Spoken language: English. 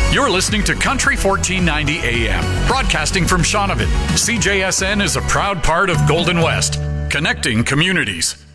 You're listening to Country 1490 AM, broadcasting from Shaunavon. CJSN is a proud part of Golden West, connecting communities.